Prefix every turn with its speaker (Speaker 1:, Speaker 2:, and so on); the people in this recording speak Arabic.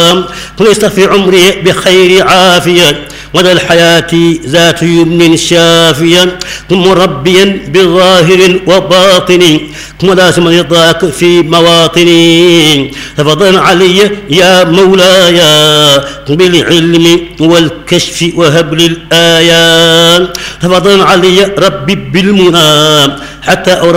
Speaker 1: طلست في عمري بخير عافية وذا الحياة ذات يمن شافيا كن مربيا بظاهر وباطن كن لازم رضاك في مواطني تفضل علي يا مولاي بالعلم والكشف وهب لي الآيات تفضل علي ربي بالمنى حتى أرى